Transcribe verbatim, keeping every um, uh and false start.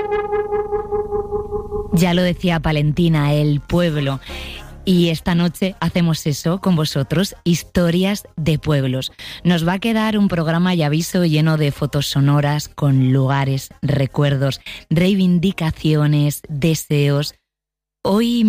Ya lo decía Valentina, el pueblo. Y esta noche hacemos eso con vosotros, historias de pueblos. Nos va a quedar un programa, ya aviso, lleno de fotos sonoras, con lugares, recuerdos, reivindicaciones, deseos. Hoy